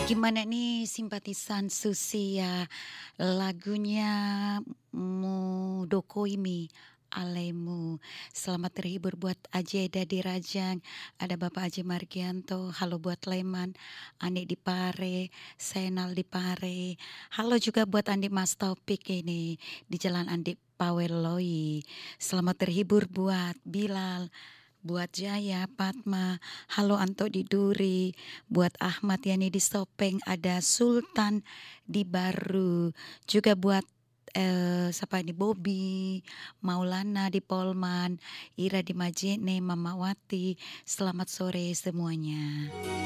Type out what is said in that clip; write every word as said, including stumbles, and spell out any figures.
Gimana nih simpatisan Susi ya, lagunya MudokoImi, Alemu. Selamat terhibur buat Aji Eda di Rajang, ada Bapak Aji Margianto, halo buat Leman, Andi di Pare, Senal di Pare, halo juga buat Andi Mas Topik ini di Jalan Andi Paweloi. Selamat terhibur buat Bilal, buat Jaya, Padma, halo Anto di Duri, buat Ahmad Yani di Sopeng, ada Sultan di Baru, juga buat eh, siapa ini Bobby, Maulana di Polman, Ira di Majene, Mama Wati. Selamat sore semuanya.